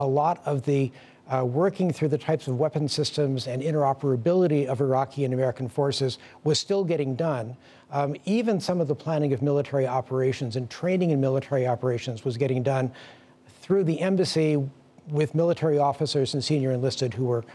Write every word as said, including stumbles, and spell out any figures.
a lot of the uh, working through the types of weapon systems and interoperability of Iraqi and American forces was still getting done. Um, even some of the planning of military operations and training in military operations was getting done through the embassy with military officers and senior enlisted who were